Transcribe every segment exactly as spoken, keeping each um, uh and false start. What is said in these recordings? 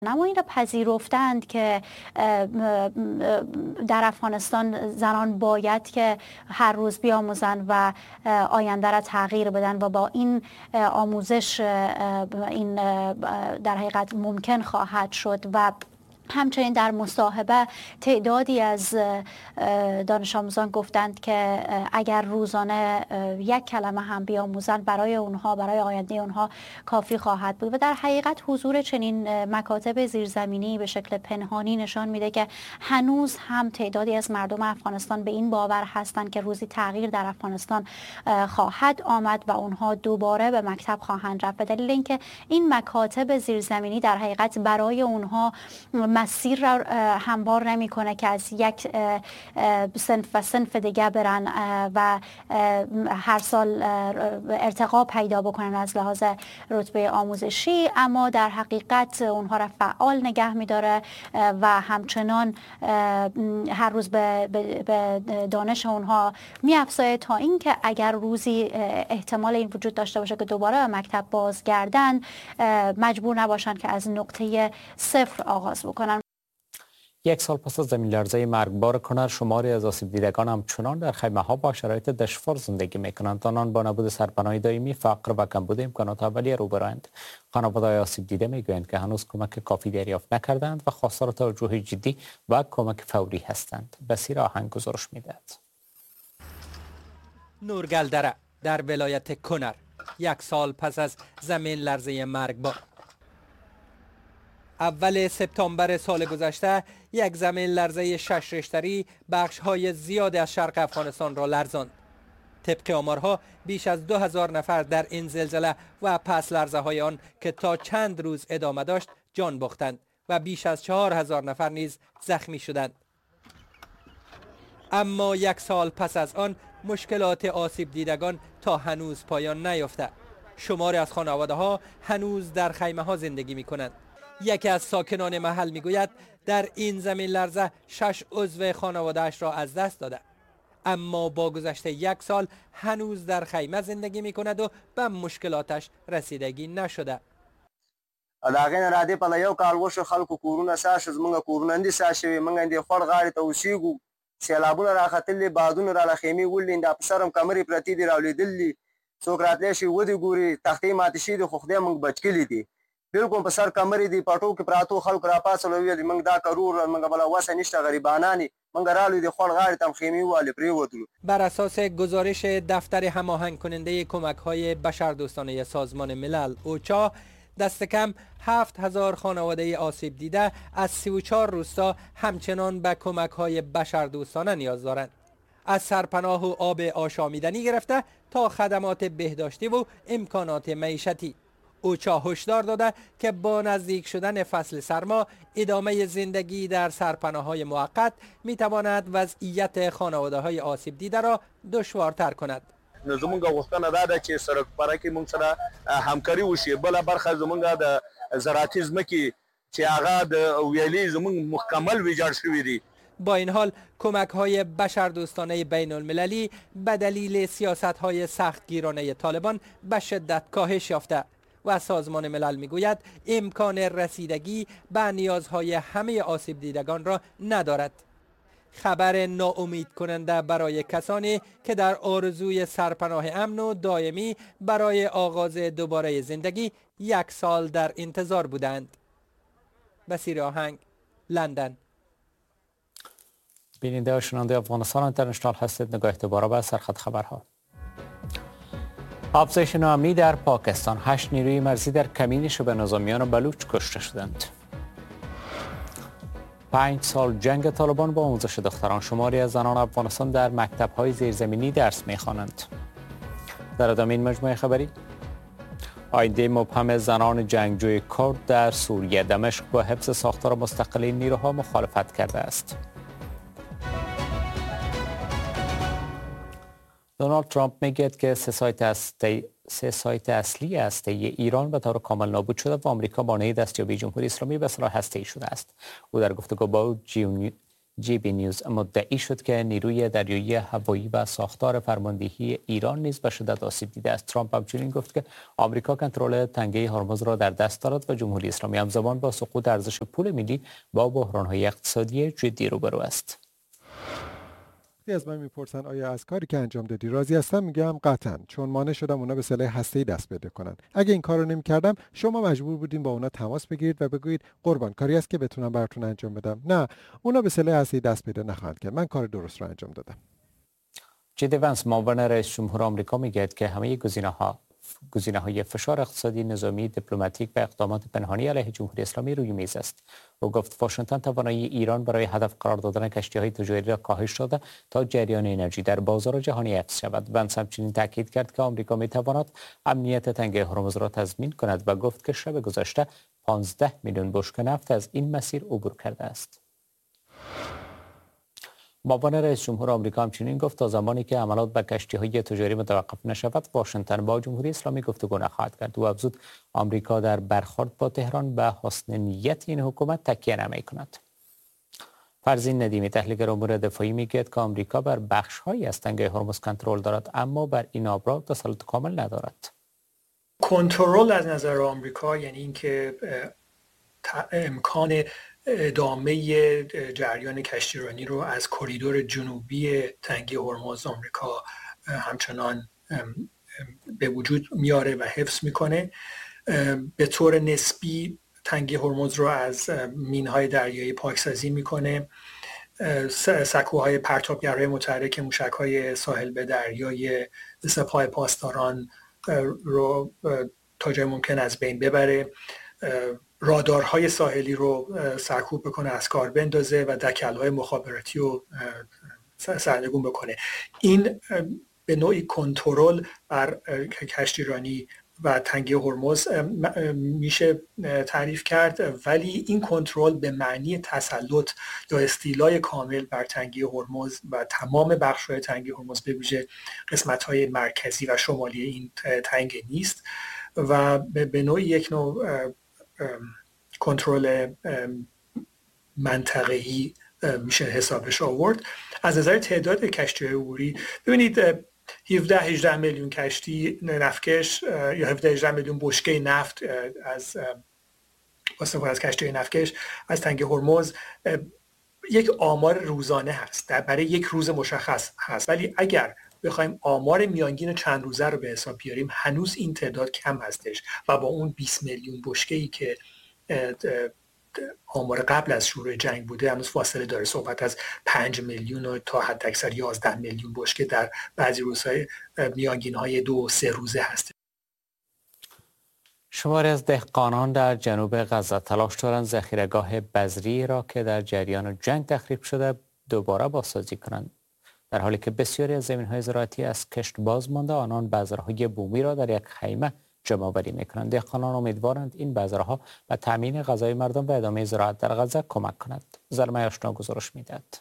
اما این را پذیرفتند که در افغانستان زنان باید که هر روز بیاموزند و آینده را تغییر بدن و با این آموزش این در حقیقت ممکن خواهد شد. و همچنین در مصاحبه تعدادی از دانش آموزان گفتند که اگر روزانه یک کلمه هم بیاموزند برای اونها، برای آینده اونها کافی خواهد بود. و در حقیقت حضور چنین مکاتب زیرزمینی به شکل پنهانی نشان میده که هنوز هم تعدادی از مردم افغانستان به این باور هستند که روزی تغییر در افغانستان خواهد آمد و اونها دوباره به مکتب خواهند رفت، به دلیل اینکه این مکاتب زیرزمینی در حقیقت برای اونها مسیر را هموار نمیکنه که از یک صنف و صنف دیگه برن و هر سال ارتقا پیدا بکنن از لحاظ رتبه آموزشی، اما در حقیقت اونها را فعال نگه میداره و همچنان هر روز به, به دانش اونها میافزاید تا اینکه اگر روزی احتمال این وجود داشته باشه که دوباره به مکتب بازگردن مجبور نباشن که از نقطه صفر آغاز بکنن. یک سال پس از زمین لرزه مرگبار کنر، شماری از آسیب دیدگان همچنان در خیمه ها با شرایط دشوار زندگی میکنند. آنان با نبود سرپناه دائمی، فقر و کمبود امکانات اولیه روبروند. خانواده‌های آسیب دیده میگویند که هنوز کمک کافی دریافت نکردند و خواستار توجه جدی و کمک فوری هستند. بصیر آهنگ گزارش میدهد. نورگلدره در ولایت کنر، یک سال پس از زمین لرزه مرگبار. اول سپتامبر سال گذشته یک زمین لرزه شش ریشتری بخش‌های زیاد از شرق افغانستان را لرزاند. طبق آمارها بیش از دو هزار نفر در این زلزله و پس لرزه های آن که تا چند روز ادامه داشت جان باختند و بیش از چهار هزار نفر نیز زخمی شدند. اما یک سال پس از آن مشکلات آسیب دیدگان تا هنوز پایان نیافته. شماری از خانواده ها هنوز در خیمه ها زندگی می کنند. یکی از ساکنان محل میگوید در این زمین لرزه شش عضو خانواده‌اش را از دست داده، اما با گذشت یک سال هنوز در خیمه زندگی میکند و به مشکلاتش رسیدگی نشده. داغه نه راځي په یو کال وشو خلکو کورونه ساش زمونږ کورونه اندي ساشوي مونږ اندي خړ غاړي ته اوسېګو سیلابونه راختلې بادونه را لخيمي ولین د افسرم کمرې پرتی دی راولېدلې څوک راتلې شي ودی ګوري تختې ماتې شي د خوخدي مونږ بچکلې دي بالکل په سر کمرې دی پټو کې پراتو خلک را پاسلو ویل مونږ دا کرور مونږ بلا واسه نشته غریبانانی مونږ رالو دی خړ غاړي تم خيمي والي پریوتلو. بر اساس گزارش دفتر هماهنگ کننده کمک های بشردوستانه سازمان ملل اوچا، دست کم هفت هزار خانواده آسیب دیده از سی و چهار روستا همچنان به کمک های بشردوستانه نیاز دارند، از سرپناه و آب آشامیدنی گرفته تا خدمات بهداشتی و امکانات معیشتی. اوچا هشدار داده که با نزدیک شدن فصل سرما ادامه زندگی در سرپناه‌های موقت میتواند وضعیت خانواده‌های آسیب دیده را دشوارتر کند. نو زمونږ غوښتنه دا ده چې سرک پاره کې مونږ سره همکاري وشي. بله برخه زمونږ د زراعتي ځمکې چې هغه د ویلي زمونږ مکمل ویجاړ شوي دي. با این حال کمک های بشردوستانه بین المللی به دلیل سیاست های سختگیرانه طالبان به شدت کاهش یافته و سازمان ملل میگوید امکان رسیدگی به نیازهای همه آسیب دیدگان را ندارد. خبر ناامید کننده برای کسانی که در آرزوی سرپناه امن و دائمی برای آغاز دوباره زندگی یک سال در انتظار بودند. بصیر آهنگ، لندن. بیننده و شنونده افغانستان اینترنشنال هستید. نگاه دوباره به سرخط خبرها. افزایش ناامنی در پاکستان، هشت نیروی مرزی در کمین شبه نظامیان بلوچ کشته شدند. پنج سال جنگ طالبان با آموزش دختران، شماری از زنان افغانستان در مکتب‌های زیرزمینی درس می‌خوانند. در ادامه این مجموعه خبری، آینده مبهم زنان جنگجوی کرد در سوریه، دمشق با حفظ ساختار مستقل این نیروها مخالفت کرده است. دونالد ترامپ میگوید که سه سایت هسته سه سایت اصلی هسته ایران به طور کامل نابود شده و آمریکا مانع دستیابی جمهوری اسلامی به سلاح هسته‌ای شده است. او در گفتگو با جی بی نیوز مدعی شد که نیروی دریایی، هوایی و ساختار فرماندهی ایران نیز به شدت آسیب دیده است. ترامپ همچنین گفت که آمریکا کنترل تنگه هرمز را در دست دارد و جمهوری اسلامی همزمان با سقوط ارزش پول ملی با بحران‌های اقتصادی جدی روبرو است. از من میپرسن آیا از کاری که انجام دادی راضی هستم؟ میگم قطعا، چون مانع شدم اونا به سلاح هسته‌ای دست پیدا کنن. اگه این کارو نمی‌کردم شما مجبور بودین با اونا تماس بگیرید و بگویید قربان کاری است که بتونم براتون انجام بدم. نه، اونا به سلاح هسته‌ای دست پیدا نخواهند کرد. من کار درست رو انجام دادم. جی دی ونس معاون رئیس جمهور آمریکا میگوید که همه گزینه‌ها گزینه‌های فشار اقتصادی، نظامی، دیپلماتیک و اقدامات پنهانی علیه جمهوری اسلامی روی میز است. او گفت واشنگتن توانایی ایران برای هدف قرار دادن کشتی‌های تجاری را کاهش داده تا جریان انرژی در بازار جهانی حفظ شود. ونس همچنین تاکید کرد که آمریکا می‌تواند امنیت تنگه هرمز را تضمین کند و گفت که شب گذشته پانزده میلیون بشکه نفت از این مسیر عبور کرده است. معاون رئیس جمهور آمریکا همچنین گفت تا زمانی که حملات به کشتی‌های تجاری متوقف نشود، واشنگتن با جمهوری اسلامی گفتگو نخواهد کرد. او افزود آمریکا در برخورد با تهران به حسن نیت این حکومت تکیه نمی‌کند. فرزین ندیمی تحلیلگر امور دفاعی میگوید که آمریکا بر بخش‌هایی از تنگه هرمز کنترل دارد، اما بر این آبراه تسلط کامل ندارد. کنترل از نظر آمریکا یعنی اینکه امکان ادامه جریان کشتیرانی رو از کریدور جنوبی تنگه هرمز آمریکا همچنان به وجود میاره و حفظ میکنه. به طور نسبی تنگه هرمز رو از مینهای دریایی پاکسازی میکنه. سکوهای پرتابگرهای متحرک موشک‌های ساحل به دریای سپاه پاسداران رو تا جای ممکن از بین ببره. رادارهای ساحلی رو سرکوب بکنه، از کار بندازه و دکل‌های مخابراتی رو سرنگون بکنه. این به نوعی کنترل بر کشتیرانی و تنگه هرمز میشه تعریف کرد، ولی این کنترل به معنی تسلط یا استیلای کامل بر تنگه هرمز و تمام بخش‌های تنگه هرمز به ویژه قسمت‌های مرکزی و شمالی این تنگه نیست و به نوعی یک نوع کنترل منطقه‌ای میشه حسابش آورد. از نظر تعداد کشتی‌های عبوری ببینید هفده هجده میلیون کشتی نفتکش یا هفده هجده میلیون بشکه نفت از استفاده از کشتی‌های نفتکش از تنگه هرمز یک آمار روزانه هست، در برای یک روز مشخص هست، ولی اگر بخوایم آمار میانگین چند روزه رو به حساب بیاریم هنوز این تعداد کم هستش و با اون بیست میلیون بشکه‌ای که آمار قبل از شروع جنگ بوده هنوز فاصله داره. صحبت از پنج میلیون تا حد اکثر یازده میلیون بشکه در بعضی روزهای میانگین‌های دو سه روزه هست. شماری از دهقانان در جنوب غزه تلاش دارند ذخیره‌گاه بذری را که در جریان جنگ تخریب شده دوباره بازسازی کنند. در حالی که بسیاری از زمین‌های زراعتی از کشت باز مانده، آنان بذرهای بومی را در یک خیمه جمع آوری می‌کنند. دهقانان امیدوارند این بذرها به تامین غذای مردم و ادامه زراعت در غزه کمک کند. زلمه آشنا گزارش می‌دهد.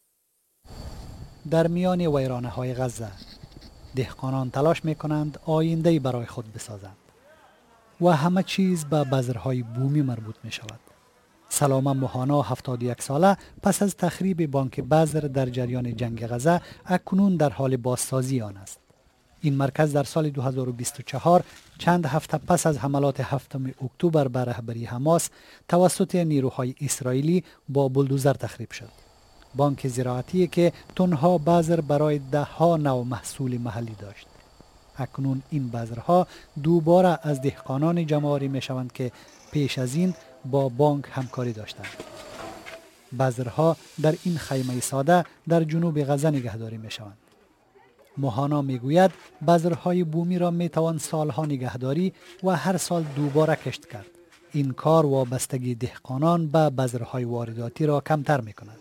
در میان ویرانه‌های غزه دهقانان تلاش می‌کنند آینده‌ای برای خود بسازند و همه چیز به بذرهای بومی مربوط می‌شود. سلامه موهانا هفتاد و یک ساله پس از تخریب بانک بذر در جریان جنگ غزه اکنون در حال بازسازی آن است. این مرکز در سال دو هزار و بیست و چهار چند هفته پس از حملات هفتم اکتبر بر رهبری حماس توسط نیروهای اسرائیلی با بولدوزر تخریب شد. بانک زراعتی که تنها بذر برای ده ها نوع محصول محلی داشت. اکنون این بذرها دوباره از دهقانان جمع‌آوری می‌شوند که پیش از این با بانک همکاری داشتند. بذرها در این خیمه ساده در جنوب غزه نگهداری می‌شوند. موهانا میگوید بذرهای بومی را میتوان سالها نگهداری و هر سال دوباره کشت کرد. این کار وابستگی دهقانان به بذرهای وارداتی را کمتر میکند.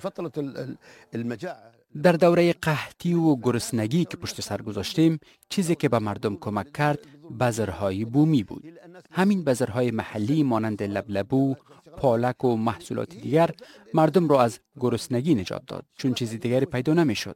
در دوره قحطی و گرسنگی که پشت سر گذاشتیم، چیزی که به مردم کمک کرد بذرهای بومی بود. همین بذرهای محلی مانند لبلبو، پالک و محصولات دیگر مردم را از گرسنگی نجات داد، چون چیزی دیگری پیدا نمیشد.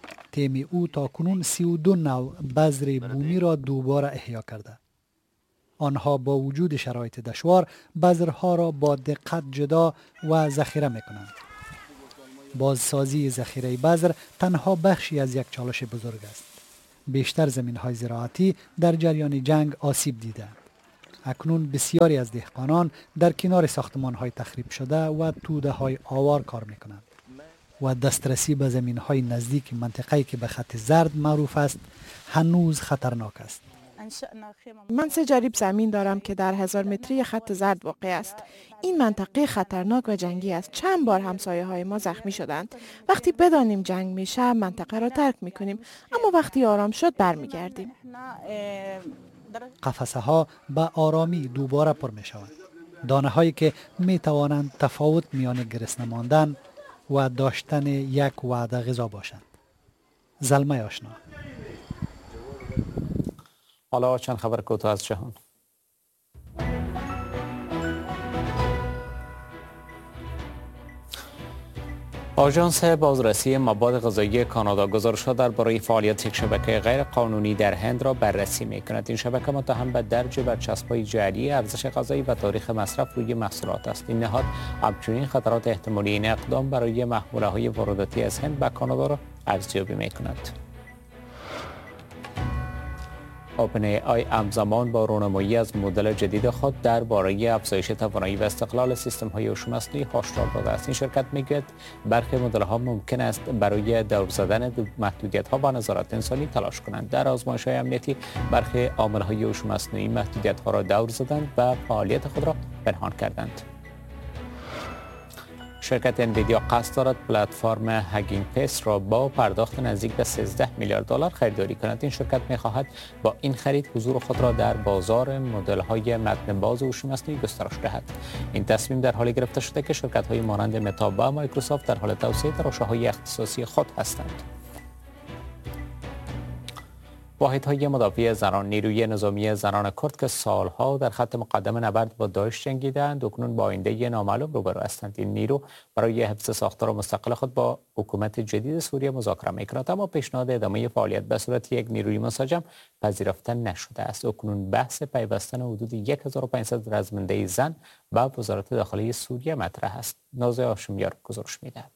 تیم او تا کنون سی و دو نوع بذر بومی را دوباره احیا کرده. آنها با وجود شرایط دشوار بذرها را با دقت جدا و ذخیره می‌کنند. بازسازی ذخیره بذر تنها بخشی از یک چالش بزرگ است. بیشتر زمین‌های زراعتی در جریان جنگ آسیب دیدند. اکنون بسیاری از دهقانان در کنار ساختمان‌های تخریب شده و توده‌های آوار کار می‌کنند و دسترسی به زمین‌های نزدیک منطقه‌ای که به خط زرد معروف است هنوز خطرناک است. من سه جریب زمین دارم که در هزار متری خط زرد واقع است. این منطقه خطرناک و جنگی است. چند بار همسایه های ما زخمی شدند. وقتی بدانیم جنگ میشه منطقه را ترک میکنیم، اما وقتی آرام شد برمیگردیم. قفسه ها به آرامی دوباره پر می شوند. دانه هایی که می توانند تفاوت میان گرسنه ماندن و داشتن یک وعده غذا باشند. زلمه آشنا. حالا چند خبر کوتاه از جهان. آژانس بازرسی مواد غذایی کانادا گزارش‌ها درباره فعالیت یک شبکه غیر قانونی در هند را بررسی می‌کند. این شبکه متهم به درج برچسب‌های جعلی ارزش غذایی و تاریخ مصرف روی محصولات است. این نهاد همچنین خطرات احتمالی این اقدام برای محموله‌های وارداتی از هند به کانادا را ارزیابی می‌کند. اوپن ای آی همزمان با رونمایی از مدل جدید خود درباره افزایش توانایی و استقلال سیستم‌های هوش مصنوعی هشدار داده است. این شرکت میگوید برخی مدل‌ها ممکن است برای دور زدن محدودیت‌ها با نظارت انسانی تلاش کنند. در آزمایش‌های امنیتی برخی عامل‌های هوش مصنوعی محدودیت‌ها را دور زدند و فعالیت خود را پنهان کردند. شرکت انویدیا قصد دارد پلتفرم هگینگ فیس را با پرداخت نزدیک به سیزده میلیارد دلار خریداری کند. این شرکت می‌خواهد با این خرید حضور خود را در بازار مدل‌های متن باز هوش مصنوعی گسترش دهد. این تصمیم در حالی گرفته شده که شرکت‌های مانند متا و مایکروسافت در حال توسعه تراشه‌های اختصاصی خود هستند. واحدهای مدافع زنان نیروی نظامی زنان کرد که سالها در خط مقدم نبرد با داعش جنگیدند اکنون با آینده نامعلوم روبرو هستند. این نیرو برای حفظ ساختار مستقل خود با حکومت جدید سوریه مذاکره می‌کند، اما پیشنهاد ادامه فعالیت به صورت یک نیروی منسجم پذیرفته نشده است. اکنون بحث پیوستن حدود هزار و پانصد رزمنده زن به وزارت داخلی سوریه مطرح است. نازه هاشمیار گزارش می‌دهد.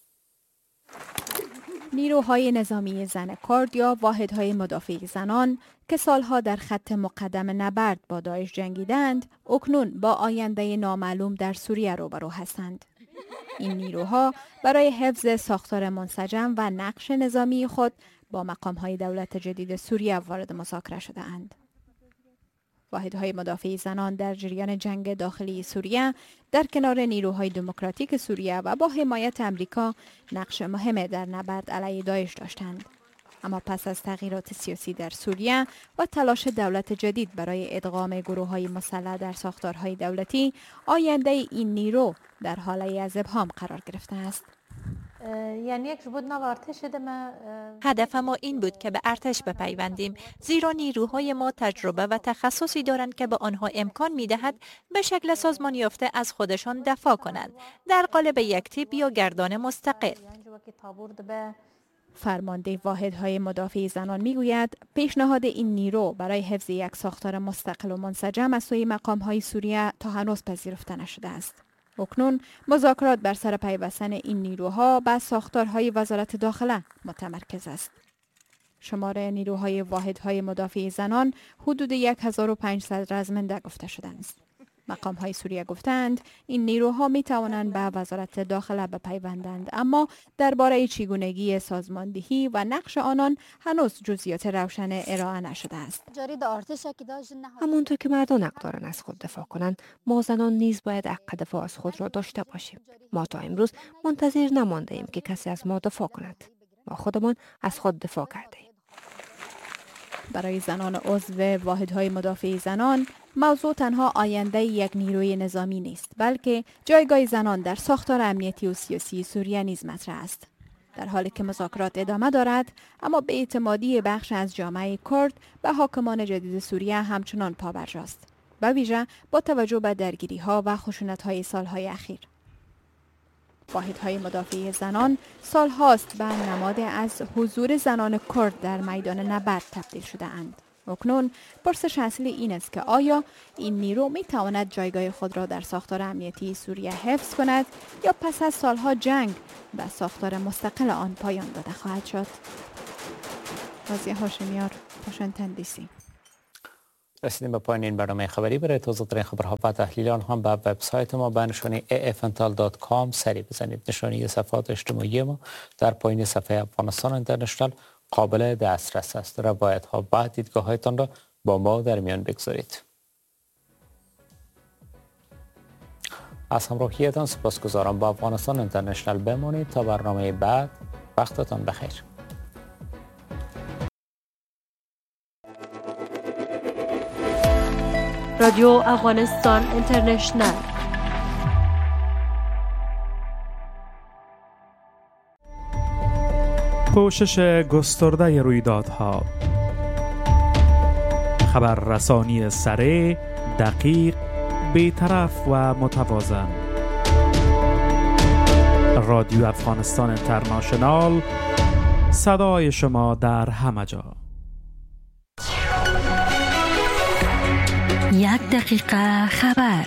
نیروهای نظامی زن کرد یا واحدهای مدافع زنان که سالها در خط مقدم نبرد با داعش جنگیدند، اکنون با آینده نامعلوم در سوریه روبرو هستند. این نیروها برای حفظ ساختار منسجم و نقش نظامی خود با مقام‌های دولت جدید سوریه وارد مذاکره شده‌اند. واحدهای مدافع زنان در جریان جنگ داخلی سوریه در کنار نیروهای دموکراتیک سوریه و با حمایت امریکا نقش مهم در نبرد علیه داعش داشتند. اما پس از تغییرات سیاسی در سوریه و تلاش دولت جدید برای ادغام گروه‌های مسلح در ساختارهای دولتی، آینده این نیرو در حاله از ابهام قرار گرفته است. یعنی یک بود ارتش ما هدف ما این بود که به ارتش بپیوندیم، زیرا نیروهای ما تجربه و تخصصی دارند که به آنها امکان می‌دهد به شکل سازمان یافته از خودشان دفاع کنند در قالب یک تیپ یا گردان مستقل. فرمانده واحدهای مدافع زنان میگوید پیشنهاد این نیرو برای حفظ یک ساختار مستقل و منسجم از سوی مقام‌های سوریه تا هنوز پذیرفته نشده است. اکنون مذاکرات بر سر پیوستن این نیروها به ساختارهای وزارت داخله متمرکز است. شمار نیروهای واحدهای مدافع زنان حدود هزار و پانصد رزمنده گفته شده است. مقام‌های سوریه گفتند این نیروها می توانند به وزارت داخله بپیوندند، اما درباره چگونگی سازماندهی و نقش آنان هنوز جزئیات روشن ارائه نشده است. همونطور که مردان حق دارند از خود دفاع کنند، ما زنان نیز باید حق دفاع از خود را داشته باشیم. ما تا امروز منتظر نمانده ایم که کسی از ما دفاع کند. ما خودمان از خود دفاع کرده ایم. برای زنان عضو واحدهای مدافع زنان، موضوع تنها آینده یک نیروی نظامی نیست، بلکه جایگاه زنان در ساختار امنیتی و سیاسی سوریه نیز مطرح است. در حالی که مذاکرات ادامه دارد، اما به اعتمادی بخش از جامعه کرد به حاکمان جدید سوریه همچنان پابرجاست، به ویژه با توجه به درگیری‌ها و خشونت‌های سالهای اخیر. واحدهای مدافع زنان سالهاست به نماد از حضور زنان کرد در میدان نبرد تبدیل شده اند. اکنون پرسش اصلی این است که آیا این نیرو می تواند جایگاه خود را در ساختار امنیتی سوریه حفظ کند یا پس از سالها جنگ به ساختار مستقل آن پایان داده خواهد شد؟ رازیه هاشمیار، واشنگتن دی سی. رسیدیم به پایان این برنامه خبری. برای تازه ترین خبرها و تحلیل آنها به وبسایت ما به نشانی ای اف ان تال دات کام سری بزنید. نشانی صفحات اجتماعی ما در پایین صفحه افغانستان اینترنشنال قابل دسترس است. روایت‌ها و دیدگاه‌هایتان را با ما در میان بگذارید. از همراهیتان سپاسگزارم. با افغانستان اینترنشنال بمانید تا برنامه بعد. وقتتان بخیر. رادیو افغانستان اینترنشنال. پوشش گسترده رویدادها، خبررسانی سریع، دقیق، بی‌طرف و متوازن. رادیو افغانستان اینترنشنال، صدای شما در همه جا. یک دقیقه خبر.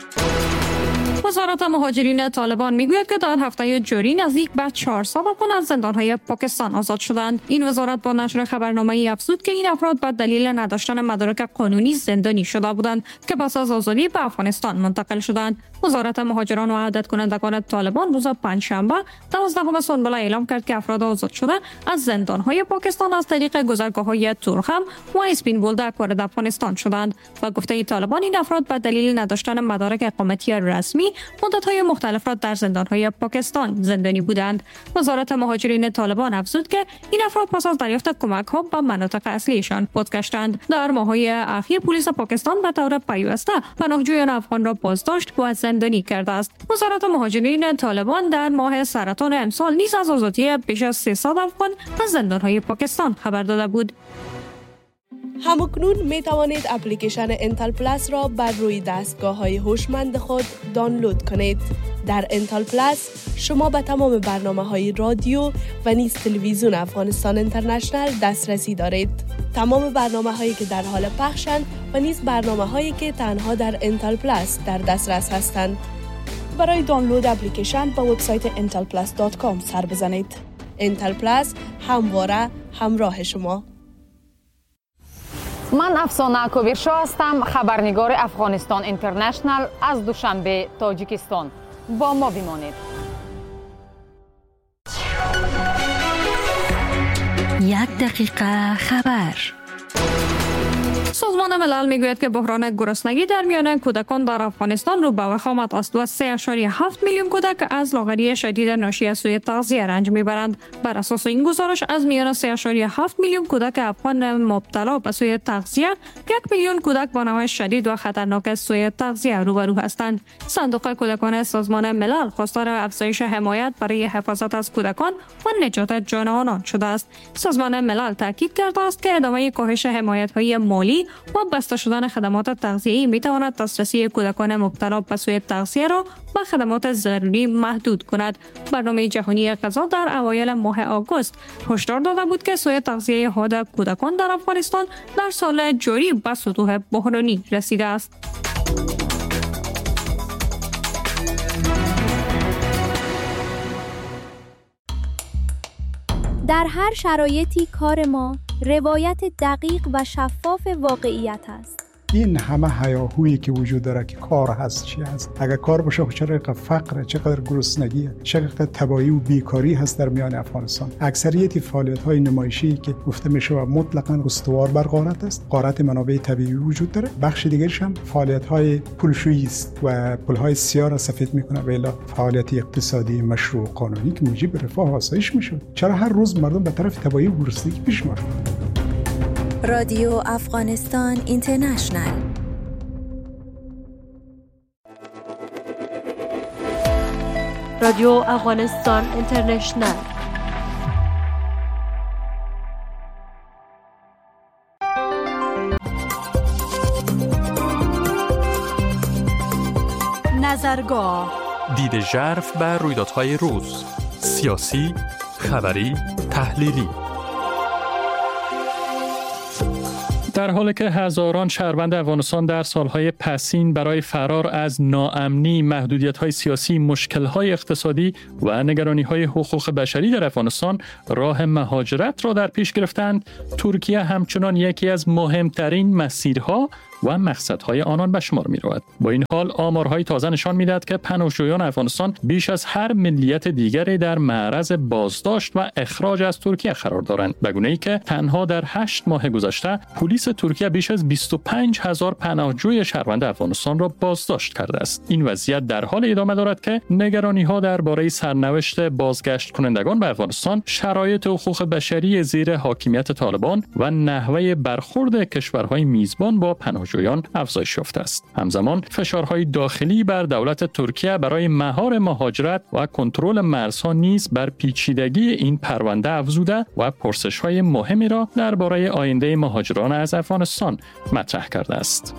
وزارت مهاجرین طالبان میگوید که در هفته جاری نزدیک به چهارصد افغان از زندانهای پاکستان آزاد شدند. این وزارت با نشر خبرنامه‌ای افزود که این افراد به دلیل نداشتن مدارک قانونی زندانی شده بودند که پس از آزادی به افغانستان منتقل شدند. وزارت مهاجران و عهدت کنندگان طالبان روز پنجشنبه دوازدهم سنبله اعلام کرد که افراد آزاد شده از زندانهای پاکستان از طریق گذرگاه‌های تورخم و اسپین بولدک وارد افغانستان شدند. و گفته طالبان این افراد به دلیل نداشتن مدارک اقامتی رسمی مدت‌های مختلف را در زندان‌های پاکستان زندانی بودند. وزارت مهاجرین طالبان افزود که این افراد پس از دریافت کمک‌ها به مناطق اصلیشان بازگشتند. در ماه‌های اخیر پلیس پاکستان به طور پیوسته پناهجویان افغان را بازداشت و زندانی کرده است. وزارت مهاجرین طالبان در ماه سرطان امسال نیز از آزادی بیش از سیصد افغان از زندان‌های پاکستان خبر داده بود. همکنون می توانید اپلیکیشن انتل پلاس را بر روی دستگاه‌های هوشمند خود دانلود کنید. در انتل پلاس شما به تمام برنامه‌های رادیو و نیز تلویزیون افغانستان اینترنشنال دسترسی دارید. تمام برنامه‌هایی که در حال پخشند و نیز برنامه‌هایی که تنها در انتل پلاس در دسترس هستند. برای دانلود اپلیکیشن به وبسایت انتل پلاس دات کام سر بزنید. انتل پلاس همواره همراه شما. من افسانه کویرشا هستم، خبرنگار افغانستان اینترنشنال از دوشنبه تاجیکستان. با ما بمانید. یک دقیقه خبر. سازمان ملل میگوید که بحران گرسنگی در میان کودکان در افغانستان رو به وخامت است و سه اشاری هفت میلیون کودک از لاغری شدید ناشی از سوء تغذیه رنج میبرند. بر اساس این گزارش از میان سه اشاری هفت میلیون کودک افغان مبتلا به سوء تغذیه، یک میلیون کودک با نوع شدید و خطرناک سوء تغذیه روبرو هستند. صندوق کودکان سازمان ملل خواستار افزایش حمایت برای حفاظت از کودکان و نجات جان آنان شده است. سازمان ملل تاکید کرده است که ادامه کاهش حمایت‌های مالی و بسته شدن خدمات تغذیه‌ای می‌تواند دسترسی کودکان مبتلا به سوء تغذیه را به خدمات ضروری محدود کند. برنامه جهانی غذا در اوایل ماه آگوست هشدار داده بود که سوء تغذیه حاد کودکان در افغانستان در سال جاری به سطوح بحرانی رسیده است. در هر شرایطی کار ما روایت دقیق و شفاف واقعیت است. این همه هیاهویی که وجود داره که کار هست چی هست، اگر کار باشه چقدر فقر، چقدر گرسنگی، چقدر تباهی و بیکاری هست در میان افغانستان. اکثریت فعالیت‌های نمایشی که گفته میشه و مطلقاً استوار بر غارت است، غارت منابع طبیعی وجود داره. بخش دیگرش هم فعالیت‌های پولشویی است و پول‌های سیاه را سفید میکنه و الا فعالیت اقتصادی مشروع قانونی که موجب رفاه و آسایش میشه. چرا هر روز مردم به طرف تباهی و گرسنگی پیش میرن؟ رادیو افغانستان اینترنشنال. رادیو افغانستان اینترنشنال. نظرگاه، دید ژرف بر رویدادهای روز، سیاسی، خبری، تحلیلی. در در حالی که هزاران شهروند افغانستان در سالهای پسین برای فرار از ناامنی، محدودیت‌های سیاسی، مشکل‌های اقتصادی و نگرانی‌های حقوق بشری در افغانستان راه مهاجرت را در پیش گرفتند، ترکیه همچنان یکی از مهمترین مسیرها و مقصدهای آنان به شمار می رود. با این حال آمارهای تازه نشان می دهد که پناهجویان افغانستان بیش از هر ملیت دیگری در معرض بازداشت و اخراج از ترکیه قرار دارند، به گونه‌ای که تنها در هشت ماه گذشته پلیس ترکیه بیش از بیست و پنج هزار پناهجوی شهروند افغانستان را بازداشت کرده است. این وضعیت در حال ادامه دارد که نگرانی‌ها درباره سرنوشت بازگشت کنندگان به افغانستان، شرایط حقوق بشری زیر حاکمیت طالبان و نحوه برخورد کشورهای میزبان با پناهجویان جویان افزایش یافته است. همزمان فشارهای داخلی بر دولت ترکیه برای مهار مهاجرت و کنترل مرزها نیز بر پیچیدگی این پرونده افزوده و پرسش‌های مهمی را درباره آینده مهاجران از افغانستان مطرح کرده است.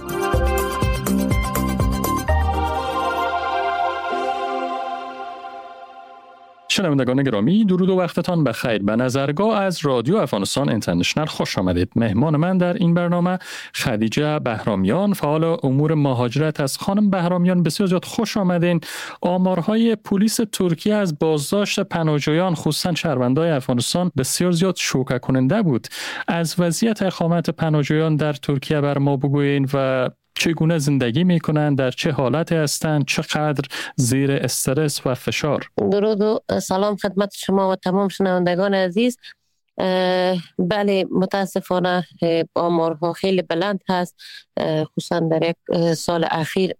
شنوندگان گرامی، درود و وقتتان بخیر. به نظرگاه از رادیو افغانستان اینترنشنل خوش آمدید. مهمان من در این برنامه خدیجه بهرامیان، فعال امور مهاجرت است. خانم بهرامیان، بسیار زیاد خوش آمدین. آمارهای پلیس ترکیه از بازداشت پناهجویان خصوصا شهروندان افغانستان بسیار زیاد شوکه کننده بود. از وضعیت اقامت پناهجویان در ترکیه بر ما بگویین و چگونه زندگی میکنند، در چه حالتی هستند، چقدر زیر استرس و فشار؟ درود و سلام خدمت شما و تمام شنوندگان عزیز. بله، متاسفانه آمارها خیلی بلند هست، خصوصا در یک سال اخیر.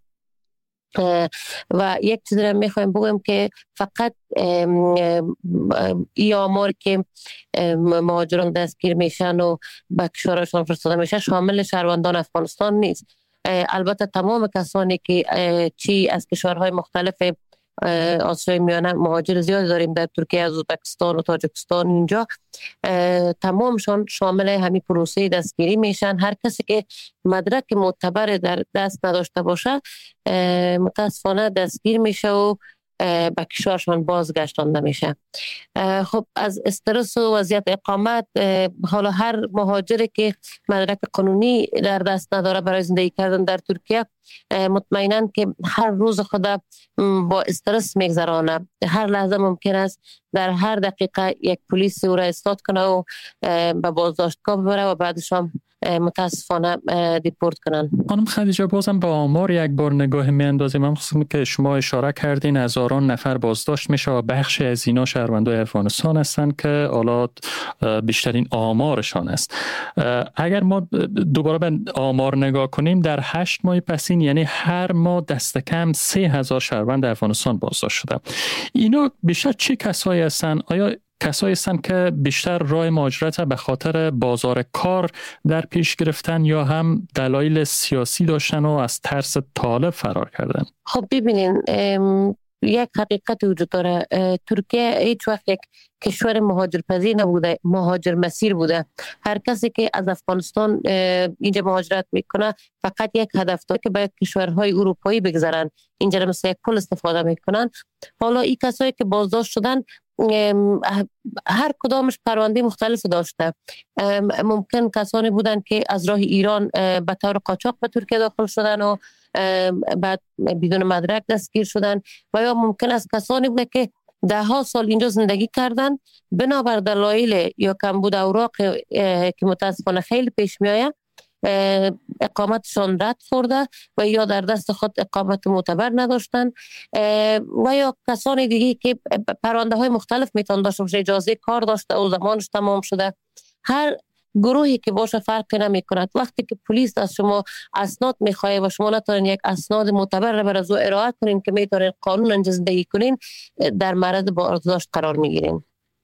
و یک چیز را میخوایم بگم که فقط ای آمار که مهاجران دستگیر میشن و به کشورشان فرستاده میشه شامل شهروندان افغانستان نیست. البته تمام کسانی که چی از کشورهای مختلف آسیای میانه مهاجر زیاد داریم در ترکیه، از ازبکستان و تاجیکستان، اینجا تمامشان شامل همین پروسه دستگیری میشن. هر کسی که مدرک معتبر در دست نداشته باشه متاسفانه دستگیر میشه و به کشورشان بازگشتانده میشه. خب از استرس و وضعیت اقامت، حالا هر مهاجری که مدرک قانونی در دست نداره برای زندگی کردن در ترکیه مطمئناً که هر روز خود با استرس میگذرانه. هر لحظه ممکن است در هر دقیقه یک پلیس او را استاد کنه و به بازداشتگاه ببره و بعدش هم متاسفانه دیپورت کنن. خانم خدیجه، بازم به آمار یک بار نگاه میاندازیم. هم خصوصا که شما اشاره کردین هزاران نفر بازداشت میشه و بخش از اینا شهروندان افغانستان هستند که حالا بیشترین آمارشان است. اگر ما دوباره به آمار نگاه کنیم، در هشت ماه پسین یعنی هر ماه دست کم سه هزار شهروند افغانستان بازداشت شده. اینا بیشتر چه کسایی هستند؟ آیا کسایی هستند که بیشتر راه مهاجرت به خاطر بازار کار در پیش گرفتن یا هم دلایل سیاسی داشتن و از ترس طالب فرار کردن؟ خب ببینین، یک حقیقت وجود داره. ترکیه هیچ وقت یک کشور مهاجرپذیر نبوده، مهاجر مسیر بوده. هر کسی که از افغانستان اینجا مهاجرت میکنه فقط یک هدف داره که به کشورهای اروپایی بگذرن، اینجا مثل یک پل استفاده میکنن. حالا این کسایی که بازداشت شدن هر کدامش پرونده مختلف داشته. ممکن کسانی بودن که از راه ایران به طور قاچاق به ترکیه داخل شدن و بعد بدون مدرک دستگیر شدن، و یا ممکن است کسانی بوده که ده ها سال اینجا زندگی کردن بنابر دلایل یا کمبود اوراق که متاسفانه خیلی پیش می آید اقامتشان رد خورده و یا در دست خود اقامت معتبر نداشتن، و یا کسانی دیگه که پرونده های مختلف میتون داشته باشه، اجازه کار داشته و زمانش تمام شده. هر گروهی که باشه فرقی نمی کند. وقتی که پلیس از شما اسناد میخواه و شما نتونین یک اسناد معتبر را برای او ارائه کنین که میتونین قانون زندگی کنین، در معرض بازداشت قرار میگیرین.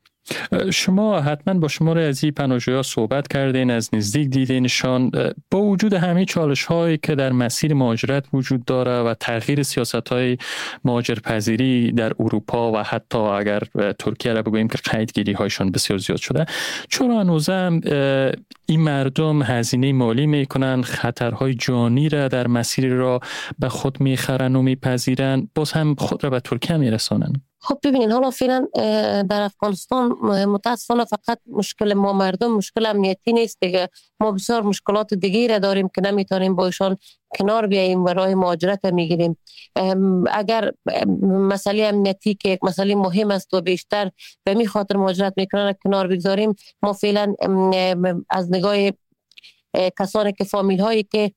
شما حتما با شماره از این پناهجویان صحبت کردین، از نزدیک دیدینشان. با وجود همه چالش هایی که در مسیر مهاجرت وجود داره و تغییر سیاست های مهاجرپذیری در اروپا و حتی اگر ترکیه را بگوییم که قیدگیری هایشان بسیار زیاد شده، چرا هنوزم این مردم هزینه مالی میکنن، خطرهای جانی را در مسیر را به خود میخرن و میپذیرن، باز هم خود را به ترکیه میرسانن. خب ببینین حالا فعلا در افغانستان متاسفانه فقط مشکل ما مردم مشکل امنیتی نیست دیگه، ما بسیار مشکلات دیگه را داریم که نمیتونیم با ایشان کنار بیاییم و راه مهاجرت میگیریم. اگر مسئله امنیتی که یک مسئله مهم است و بیشتر به می خاطر مهاجرت میکنن کنار بگذاریم، ما فعلا از نگاه کسانی که فامیل هایی که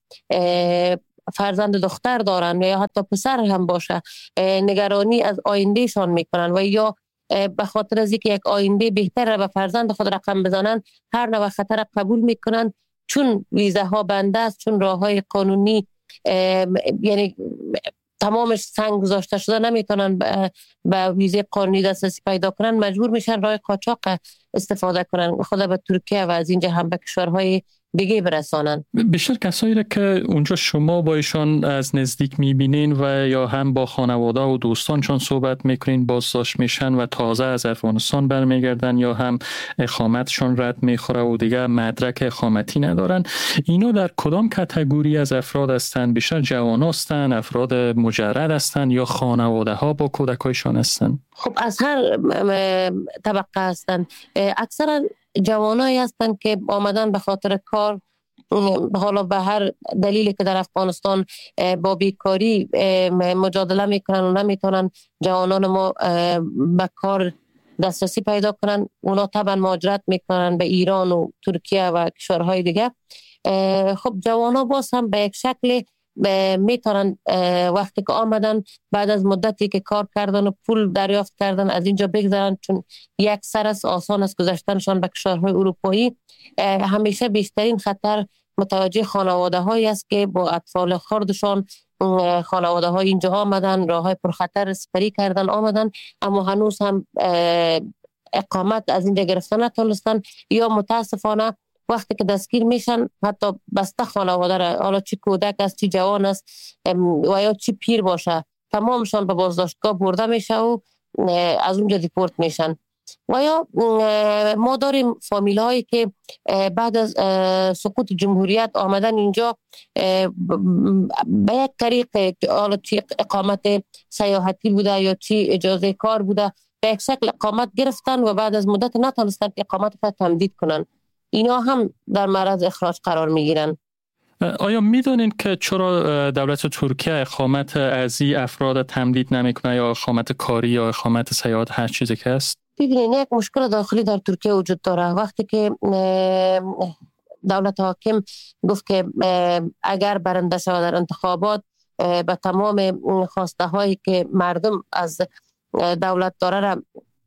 فرزند دختر دارن و یا حتی پسر هم باشه نگرانی از آیندهشان میکنن و یا به خاطر از اینکه یک آینده بهتر به فرزند خود رقم بزنن هر نوع خطر قبول میکنن، چون ویزه ها بنده است، چون راه های قانونی یعنی تمامش سنگ گذاشته شده نمیتونن به ویزه قانونی دسترسی پیدا کنن، مجبور میشن راه قاچاق استفاده کنن، خود به ترکیه و از اینجا هم به کشورهای دیگه برسانن. بیشتر کسایی را که اونجا شما با ایشان از نزدیک میبینین و یا هم با خانواده و دوستانشان صحبت میکنین بازداشت میشن و تازه از افغانستان برمیگردن یا هم اقامتشان رد میخوره و دیگه مدرک اقامتی ندارن، اینا در کدام کاتگوری از افراد هستند؟ بیشتر جوان هستند، افراد مجرد هستند یا خانواده ها با کودکایشان هستند؟ خب از هر طبقه هستند. اکثرا جوانایی هستند که آمدن به خاطر کار، حالا به هر دلیلی که در افغانستان با بیکاری مجادله میکنن و نمیتونن جوانان ما به کار دسترسی پیدا کنن، اونا طبعا مهاجرت میکنن به ایران و ترکیه و کشورهای دیگه. خب جوانا باز هم به یک شکل میتونن وقتی که آمدن بعد از مدتی که کار کردن و پول دریافت کردن از اینجا بگذارن، چون یک سر است، آسان است گذشتنشان به کشورهای اروپایی. همیشه بیشترین خطر متوجه خانواده هایی است که با اطفال خردشان خانواده های اینجا آمدن، راه های پرخطر سپری کردن آمدن، اما هنوز هم اقامت از اینجا گرفتن نتونستن یا متاسفانه وقتی که دستگیر میشن حتی بسته خانواده را، حالا چی کودک است چی جوان است و یا چی پیر باشه، تمامشان به بازداشتگاه برده میشه و از اونجا دیپورت میشن. و یا ما داریم فامیل هایی که بعد از سقوط جمهوریت آمدن اینجا به یک طریق، حالا چی اقامت سیاحتی بوده یا چی اجازه کار بوده، به یک شکل اقامت گرفتن و بعد از مدت نتونستن که اقامت را تمدید کنن، اینا هم در معرض اخراج قرار میگیرن. آیا میدونین که چرا دولت ترکیه اقامت از این افراد تمدید نمیکنه یا اقامت کاری یا اقامت سیاحت هر چیزی که است؟ ببینید یک مشکل داخلی در ترکیه وجود داره. وقتی که دولت حاکم گفت که اگر برنده شود در انتخابات به تمام خواسته هایی که مردم از دولت داره را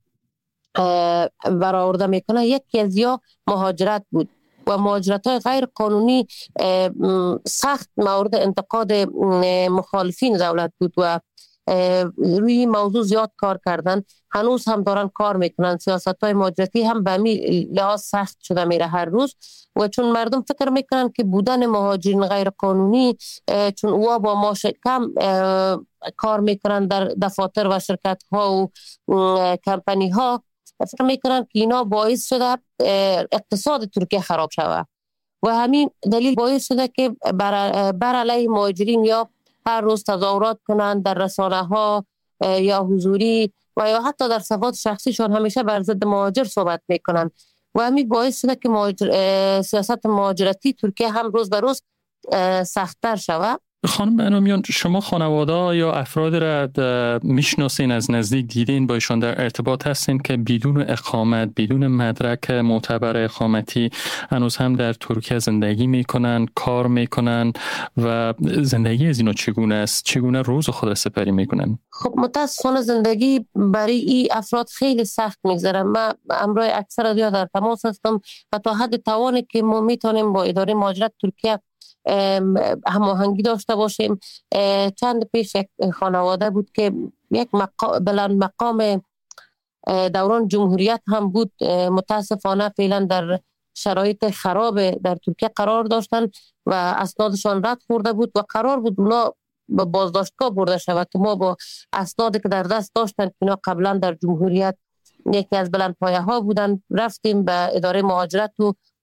برآورده میکنه، یکی از یا مهاجرت بود و مهاجرت های غیر قانونی سخت مورد انتقاد مخالفین دولت بود و روی موضوع زیاد کار کردن، هنوز هم دارن کار میکنن. سیاست های مهاجرتی هم به می لحاظ سخت شده میره هر روز و چون مردم فکر میکنن که بودن مهاجرین غیر قانونی، چون اوها با ما کم کار میکنن در دفاتر و شرکت ها و کمپانی ها، فکر میکنن که اینا باعث شده اقتصاد ترکیه خراب شود و همین دلیل باعث شده که بر, بر علیه مهاجرین یا هر روز تظاهرات کنند در رسانه ها یا حضوری و یا حتی در صفحات شخصیشان همیشه بر ضد مهاجر صحبت میکنن و همین باعث شده که مهاجر، سیاست مهاجرتی ترکیه هم روز به روز سخت‌تر شود. خانم بنامیان، شما خانواده یا افراد را میشناسین، از نزدیک دیدین، با ایشان در ارتباط هستین که بدون اقامت، بدون مدرک معتبر اقامتی هنوز هم در ترکیه زندگی میکنن، کار میکنن و زندگی از اینا چگونه است؟ چگونه روز خود را سپری میکنن؟ خب متاسفانه زندگی برای این افراد خیلی سخت میگذره. من امروز اکثر دیا در تماس هستم و تا حد توانی که ما میتونیم با اداره مهاجرت ترکیه هماهنگی داشته باشیم. چند پیش یک خانواده بود که یک مقام بلند مقام دوران جمهوریت هم بود، متاسفانه فعلا در شرایط خراب در ترکیه قرار داشتن و اسنادشان رد خورده بود و قرار بود اونا به بازداشتگاه برده شود که ما با اسنادی که در دست داشتن که اینا قبلا در جمهوریت یکی از بلند پایه ها بودن رفتیم به اداره مهاجرت و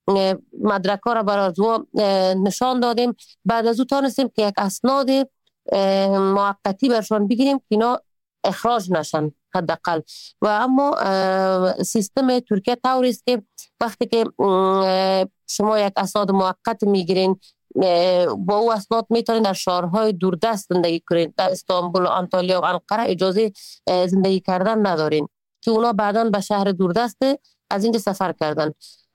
مدرک ها را برای ما نشان دادیم. بعد از او تانستیم که یک اسناد موقتی برشان بگیریم که اینا اخراج نشن حداقل. و اما سیستم ترکیه طوری است که وقتی که شما یک اسناد موقت میگیرین با او اسناد میتونید در شهرهای دوردست زندگی کنید. در استانبول، آنتالیا و انقره اجازه زندگی کردن ندارین که اونا بعداً به شهر دوردست از اینجا سفر کردن.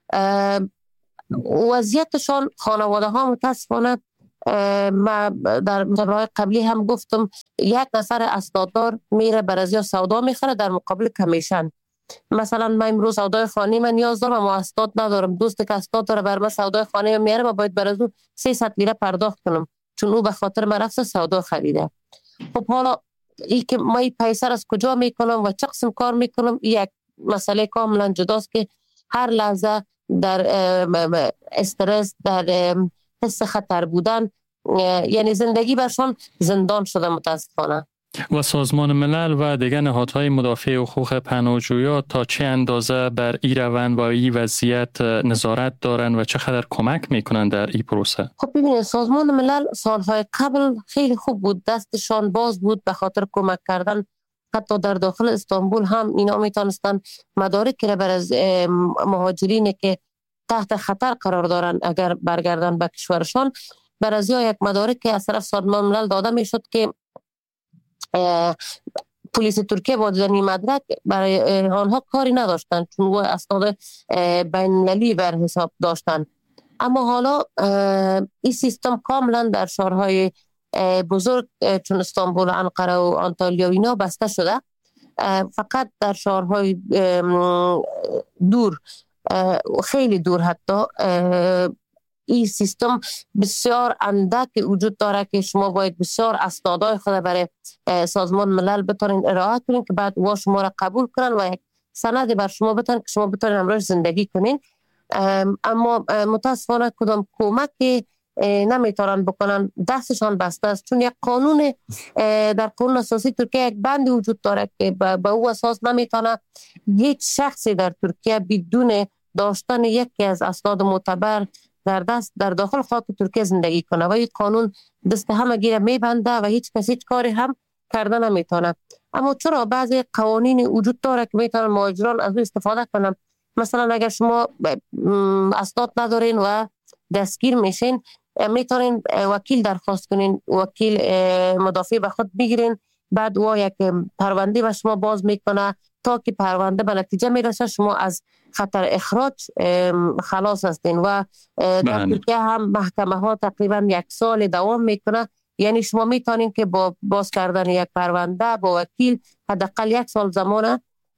وضعیتشان خانواده ها متاسفانه، ما در مصاحبه‌های قبلی هم گفتم، یک نفر اسناددار میره برازیا سودا میخره در مقابل کمیشن. مثلا من امروز سودای خانه من نیاز دارم اما اسناد ندارم، دوست که اسناد داره بر من سودای خانه من میاره و باید بر از او سیصد لیره پرداخت کنم چون او به خاطر من رفت سودا خریده. خب حالا این که ما این پیسه از کجا میکنم و چه قسم کار میکنم یک مسئله کاملا جداست که هر لحظه در استرس، در حس خطر بودن، یعنی زندگی برشان زندان شده متاسفانه. و سازمان ملل و دیگر نهادهای مدافع حقوق پناهجویان تا چه اندازه بر این روند و این وضعیت نظارت دارن و چقدر کمک میکنن در این پروسه؟ خب ببینید، سازمان ملل سالهای قبل خیلی خوب بود، دستشان باز بود به خاطر کمک کردن. حتی در داخل استانبول هم اینا میتونستن مدارک را بر از مهاجرینی که تحت خطر قرار دارن اگر برگردن به کشورشان، بر از یک مدارک که از طرف سازمان ملل داده میشد که پلیس ترکیه با دیدن این مدرک برای آنها کاری نداشتن چون و اسناد بین‌المللی بر حساب داشتن. اما حالا این سیستم کاملا در شهرهای بزرگ چون استانبول، انقره و آنتالیا اینا بسته شده. فقط در شهرهای دور، خیلی دور حتی، این سیستم بسیار اندک وجود داره که شما باید بسیار اسنادهای خود برای سازمان ملل بتونین ارائه کنین که بعد وا شما را قبول کنن و یک سند بر شما بتونن که شما بتونین امروز زندگی کنین. اما متاسفانه کدام کمکی نمیتونن بکنن، دستشان بسته است چون یک قانون در قانون اساسی ترکیه یک بند وجود داره که به او اساس نمیتونه هیچ شخصی در ترکیه بدون داشتن یکی از اسناد معتبر در دست در داخل خاک ترکیه زندگی کنه و این قانون دست همه گیره میبنده و هیچ کسی هیچ کاری هم کرده نمیتونه. اما چرا بعضی قوانین وجود داره که میتونن مهاجران از او استفاده کنن. مثلا اگر شما اسناد ندارین و دستگیر میشین، میتونین وکیل درخواست کنین، وکیل مدافع به خود بگیرین، بعد او یک پرونده به شما باز میکنه تا که پرونده به نتیجه میرسه شما از خطر اخراج خلاص هستین. و در ترکیه هم محکمه ها تقریبا یک سال دوام میکنه، یعنی شما میتونین که با باز کردن یک پرونده با وکیل حداقل یک سال زمان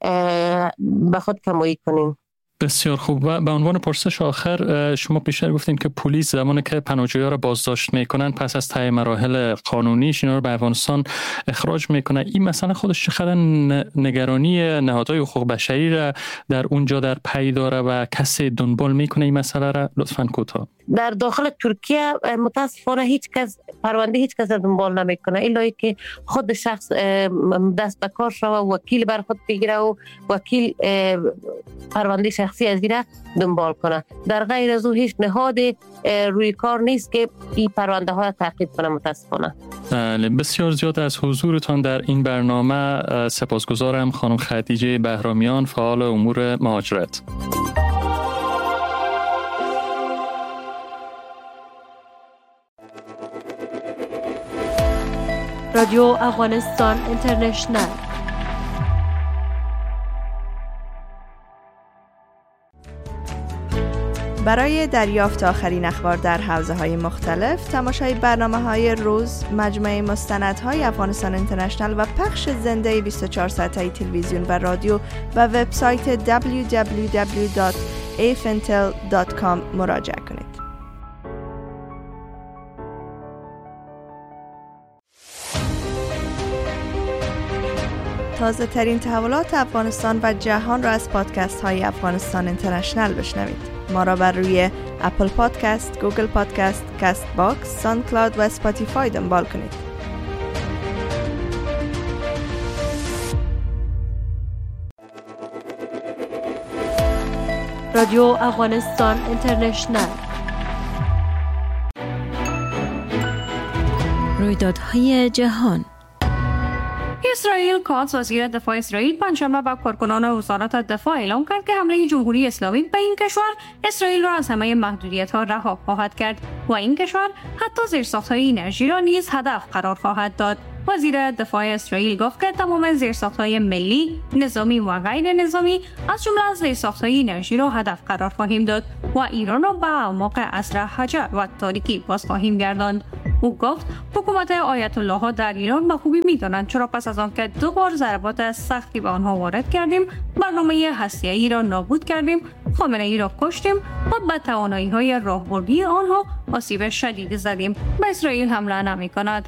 به خود کمایی کنین. بسیار خوب. و به عنوان پرسش آخر، شما پیشتر گفتین که پلیس زمانی که پناهجویان را بازداشت میکنن پس از طی مراحل قانونیش اینا رو به افغانستان اخراج میکنه. این مسئله خودش چقدر نگرانی نهادهای حقوق بشری را در اونجا در پی داره و کسی دنبال میکنه این مسئله را؟ لطفاً کوتاه. در داخل ترکیه متاسفانه هیچ کس پرونده هیچ کس دنبال نمیکنه الا که خود شخص دست به کار شوه، وکیل بر خود بگیره و وکیل پرونده شخصی از دیره دنبال کنه. در غیر از او هیچ نهاد روی کار نیست که این پرونده ها تعقیب کنه متاسفانه. بسیار زیاد از حضورتان در این برنامه سپاسگزارم خانم خدیجه بهرامیان، فعال امور مهاجرت. رادیو افغانستان اینترنشنل. برای دریافت آخرین اخبار در حوزه‌های مختلف، تماشای برنامه‌های روز، مجموعه مستندهای افغانستان اینترنشنل و پخش زنده بیست و چهار ساعته تلویزیون و رادیو و وبسایت دبلیو دبلیو دبلیو دات ای اف ان تل دات کام مراجعه کنید. تازه ترین تحولات افغانستان و جهان را از پادکست های افغانستان اینترنشنل بشنوید. ما را بر روی اپل پادکست، گوگل پادکست، کست باکس، ساوند کلاود و اسپاتیفای دنبال کنید. رادیو افغانستان اینترنشنل. رویدادهای جهان. اسرائیل کاتس وزیر دفاع اسرائیل پنجشنبه به کارکنان وزارت دفاع اعلام کرد که حمله جمهوری اسلامی به این کشور اسرائیل را از همه محدودیت‌ها رها خواهد کرد و این کشور حتی زیرساخت‌های انرژی را نیز هدف قرار خواهد داد. وزیر دفاع اسرائیل گفت که تمام زیرساخت‌های ملی، نظامی و غیر نظامی از جمله زیرساخت‌های انرژی را هدف قرار خواهیم داد و ایران را به اعماق عصر حجر و تاریکی باز خواهیم گرداند. او گفت حکومت آیت الله ها در ایران به خوبی می‌دانند چرا پس از آنکه دو بار ضربات سختی به آنها وارد کردیم، برنامه هسته‌ای را نابود کردیم، خامنه‌ای را کشتیم و به توانایی‌های راهبردی آنها آسیب شدید زدیم. به اسرائیل حمله نمی‌کند.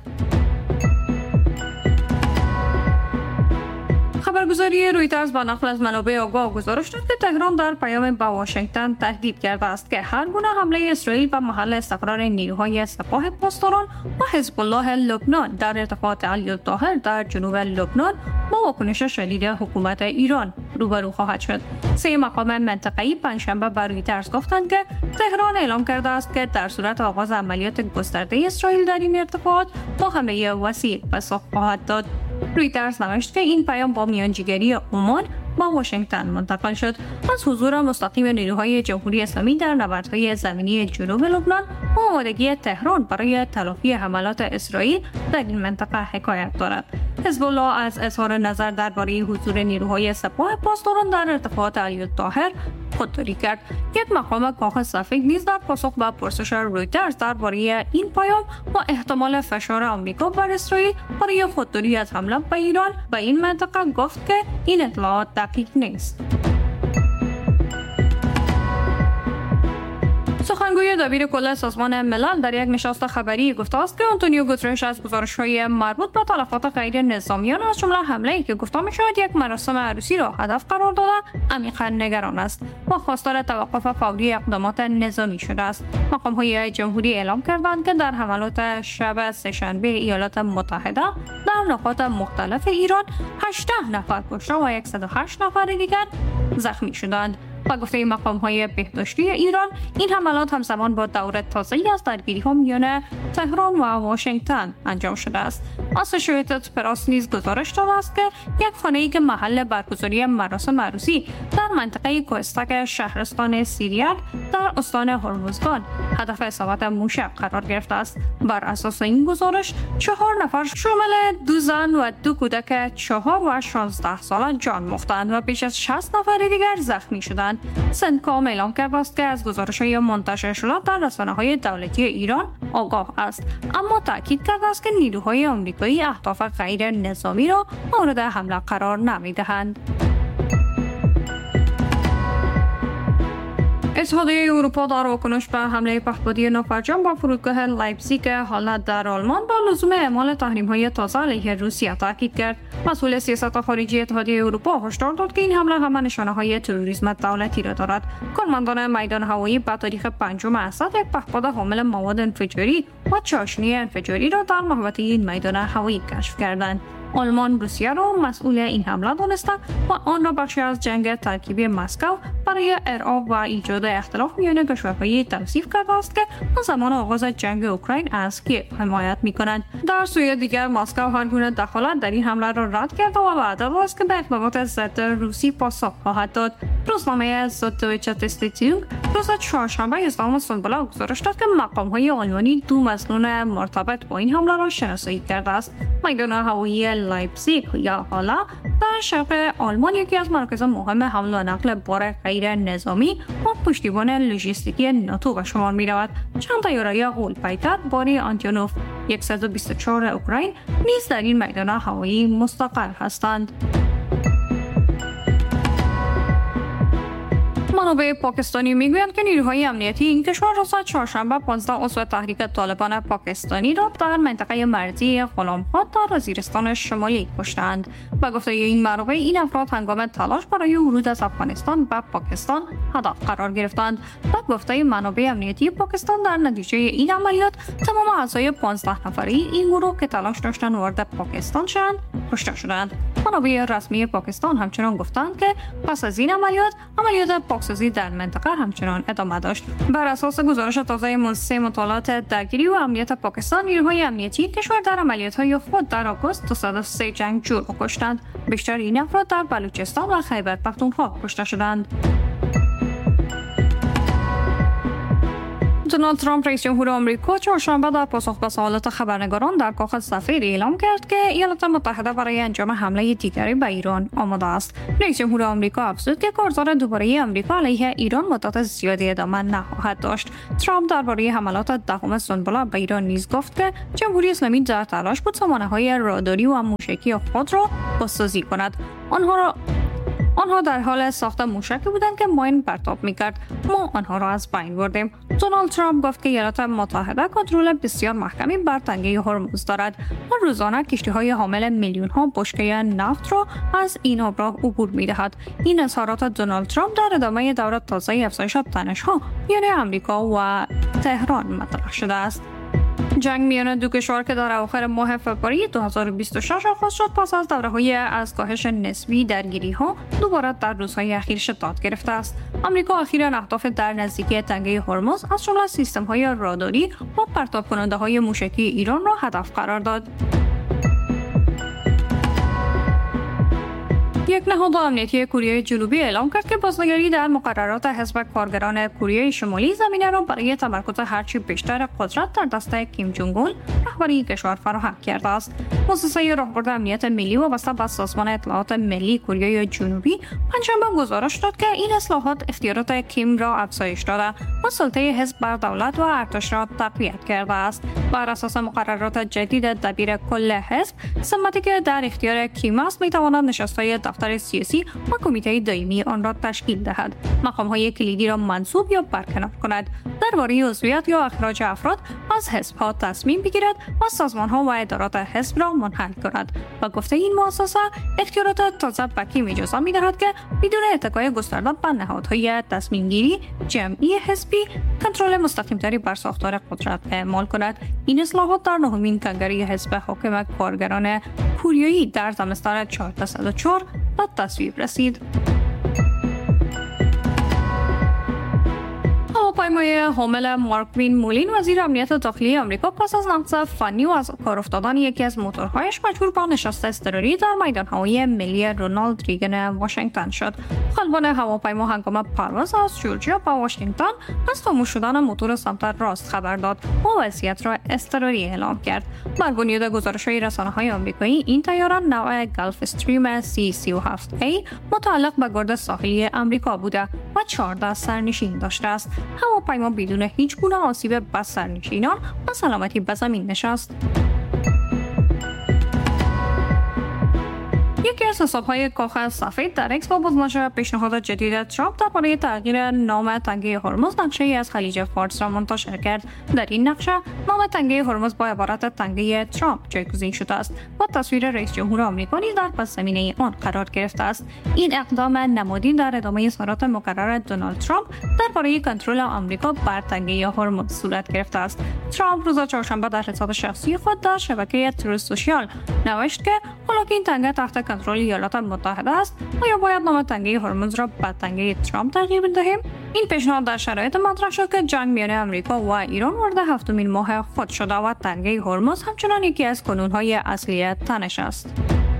خبرگزاری رویترز با نقل از منابع آگاه گزارش داد که تهران در پیام به واشنگتن تهدید کرده است که هر گونه حمله اسرائیل به محل استقرار نیروهای سپاه پاسداران و حزب الله لبنان در ارتفاع علی الطاهر در جنوب لبنان با واکنش شدید حکومت ایران روبرو خواهد شد. سه مقام منطقه‌ای پنجشنبه به رویترز گفتند که تهران اعلام کرده است که در صورت آغاز عملیات گسترده اسرائیل در این ارتفاعات با حمله وسیع پاسخ خواهد داد. رویترز نوشت که این پیام با میانجیگری عمان با واشنگتن منتقل شد. از حضور مستقیم نیروهای جمهوری اسلامی در نبردهای زمینی جنوب لبنان و آمادگی تهران برای تلافی حملات اسرائیل در این منطقه حکایت دارد. حزب الله از اظهار نظر درباره حضور نیروهای سپاه پاسداران در ارتفاعات علی الطاهر خودداری کرد. یک مقام کاخ سفید نیز در پاسخ به پرسش رویترز درباره این پیام و احتمال فشار آمریکا بر اسرائیل برای خودداری از حمله به ایران به این منطقه گفت که این اطلاعات دقیق نیست. سخنگوی دبیر کل سازمان ملل در یک نشست خبری گفته است که آنتونیو گوترش از گزارش‌های مربوط به تلفات غیر نظامیان از جمله حمله‌ای که گفته می‌شود یک مراسم عروسی را هدف قرار داده عمیقاً نگران است و خواستار توقف فوری اقدامات نظامی شده است. مقام‌های جمهوری اعلام کردند که در حملات شب سه‌شنبه ایالات متحده در نقاط مختلف ایران هجده نفر کشته و صد و هشت نفر دیگر زخمی شدند. با گفته مقام‌های بهداشتی ایران این حملات همزمان با دور تازه‌ای از درگیری‌ها میان تهران و واشنگتن انجام شده است. آسوشییتد پرس نیز گزارش داده است که یک خانه‌ای که محل برگزاری مراسم عروسی در منطقه کوهستان شهرستان سیریاک در استان هرمزگان هدف اصابت موشک قرار گرفته است. بر اساس این گزارش چهار نفر شامل دو زن و دو کودک چهار و شانزده ساله جان باختند و بیش از شصت نفر دیگر زخمی شدند. سنتکام اعلام کرده است که از گزارش‌های منتشر شده در رسانه‌های دولتی ایران آگاه است، اما تاکید کرده است که نیروهای آمریکایی اهداف غیر نظامی را مورد حمله قرار نمی‌دهند. اتحادیه اروپا در واکنش به حمله پهپادی ناپرجام با فرودگاه لایپزیگ هالند در آلمان با لزوم اعمال تحریم‌های تازه علیه روسیه تاکید کرد. مسئول سیاست خارجی اتحادیه اروپا هشدار داد که این حمله همه نشانه‌های تروریسم دولتی را دارد. کارمندان میدان هوایی به تاریخ پنجم اسد یک پهپاد حامل مواد انفجاری و چاشنی انفجاری را در محوطه این میدان هوایی کشف کردند. آلمان روسیه را مسئول این حمله دانسته و آن را بخشی از جنگ ترکیبی مسکو برای ارعاب و ایجاد اختلاف میان کشورهای توصیف کرده است که از زمان آغاز جنگ اوکراین از کیف حمایت می‌کنند. در سوی دیگر مسکو هر گونه دخالت در این حمله را رد کرده و وعده داد است که به اقدامات ضد روسی پاسخ خواهد داد. روزنامه زودویچه تستیتونگ روز چهارشنبه هفدهم سنبله گزارش داد که مقام‌های آلمانی دو مظنون مرتبط با این حمله را شناسایی کرده است. میدان هوایی لایپزیگ یا هالا در شرق آلمان یکی از مراکز مهم حمل و نقل بار غیر نظامی و پشتیبان لوجستیکی ناتو به شمار می رود. چند طیاره غول‌پیکر بار آنتونوف صد و بیست و چهار اوکراین نیز در این میدان هوایی مستقر هستند. منابع پاکستانی میگویند که نیروهای امنیتی این کشور روز چهارشنبه پانزده عضو تحریک طالبان پاکستانی را در منطقه مرزی غلام‌آباد در وزیرستان شمالی کشتند. با گفته این منابع این افراد هنگام تلاش برای ورود از افغانستان به پاکستان هدف قرار گرفتند. با گفته منابع امنیتی پاکستان در نتیجه این عملیات تمام اعضای پانزده نفره این گروه که تلاش داشتند وارد پاکستان شوند کشته شدند. منابع رسمی پاکستان همچنان گفتند که پس از این عملیات عملیات پاکسازی سازی در منطقه همچنان ادامه داشت. بر اساس گزارش تازه مؤسسه مطالعات درگیری و امنیت پاکستان، نیروهای امنیتی کشور در عملیات‌های خود در آگوست دویست و سه جنگجو را کشتند. بیشتر این افراد در بلوچستان و خیبر پختونخوا کشته شدند. دونالد ترامپ رئیس جمهور آمریکا چهارشنبه در پاسخ به سوالات خبرنگاران در کاخ سفید اعلام کرد که ایالات متحده برای انجام حمله دیگری به ایران آماده است. رئیس جمهور آمریکا افزود که کارزار دوباره آمریکا علیه ایران مدت زیادی ادامه نخواهد داشت. ترامپ درباره حملات دهم سنبله به ایران نیز گفت که جمهوری اسلامی در تلاش بود سامانه‌های راداری و موشکی خود را بازسازی کند. آنها را آنها در حال ساخت موشکی بودند که ماین پرتاب می‌کرد. ما آنها را از بین بردیم. دونالد ترامپ گفت که ایالات متحده کنترل بسیار محکمی بر تنگه هرمز دارد و روزانه کشتی‌های حامل میلیون‌ها بشکه نفت را از این آبراه عبور می‌دهد. این اظهارات دونالد ترامپ در ادامه دوره تازه افزایش تنش‌ها میان آمریکا و تهران مطرح شده است. جنگ میان دو کشور که در اواخر ماه فوریه دو هزار و بیست و شش آغاز شد، پس از دوره‌های از کاهش نسبی درگیری‌ها دوباره در روزهای اخیر شدت گرفته است. آمریکا اخیراً اهداف در نزدیکی تنگه هرمز از جمله سیستم‌های راداری و پرتاب کننده‌های موشکی ایران را هدف قرار داد. یک نهاد امنیتی کره جنوبی اعلام کرد که بازنگری در مقررات حزب کارگران کره شمالی زمینه را برای تمرکز هرچی بیشتر قدرت در دست کیم جونگ اون رهبری کشور فراهم کرده است. مؤسسه راهبرد امنیت ملی وابسته به سازمان اطلاعات ملی کره جنوبی پنجشنبه گزارش داد که این اصلاحات اختیارات کیم را افزایش داده و سلطه حزب بر دولت و ارتش را تقویت کرده است. بر اساس مقررات جدید دبیر کل حزب، سمتی که در اختیار کیم است میتواند نشست‌های دفتر سیاسی و کمیته دائمی آن را تشکیل دهد، مقام‌های کلیدی را منصوب یا برکنار کند، درباره عضویت یا اخراج افراد از حزب‌ها تصمیم بگیرد و سازمان‌ها و ادارات حزب را منحل کند. و گفته این مؤسسه اختیارات تازه به کیم اجازه می‌دهد که بدون اتکای گسترده به نهادهای تصمیم‌گیری جمعی حزبی کنترل مستقیم‌تری بر ساختار قدرت اعمال کند. این اصلاحات در نهمین کنگره حزب حاکم کارگران کوریایی در زمستان چهارصد و چهار به تصویب رسید. هواپیمای حامل مارکوین مولین وزیر امنیت داخلی آمریکا پس از نقض فنی و از کار افتادن یکی از موتورهایش مجبور به نشست اضطراری در میدان هوایی ملی رونالد ریگن واشنگتن شد. خلبان هواپیما هنگام پرواز از جورجیا به واشنگتن از خاموش شدن موتور سمت راست خبر داد و وضعیت را اضطراری اعلام کرد. بر بنیاد گزارش‌های رسانه‌های آمریکایی، این طیاره نوع گلف استریم سی سی و هفت ای متعلق به گرد ساحلی آمریکا بوده و چهارده سرنشین داشته است. هواپیما بدون هیچ گونه آسیب به سرنشینان و سلامتی به زمین نشست. یکی از حساب‌های کاخ سفید در اکس با بازنشر پیشنهاد جدید ترامپ درباره تغییر نام تنگه هرمز نقشه‌ای از خلیج فارس را منتشر کرد. در این نقشه نام تنگه هرمز با عبارت تنگه ترامپ جایگزین شده است و تصویر رئیس جمهور آمریکا نیز در پس‌زمینه آن قرار گرفته است. این اقدام نمادین در ادامه اظهارات مکرر دونالد ترامپ درباره کنترل آمریکا بر تنگه هرمز صورت گرفته است. ترامپ روز چهارشنبه در حساب شخصی خود در شبکه تروث سوشیال نوشت که حالا که این تنگه تحت کنترل ایالات متحده است، آیا باید نام تنگه هرمز را به تنگه ترامپ تغییر دهیم؟ این پیشنهاد در شرایط مطرح شد که جنگ میان آمریکا و ایران وارد هفتمین ماه خود شده و تنگه هرمز همچنان یکی از کنونهای اصلی تنش است.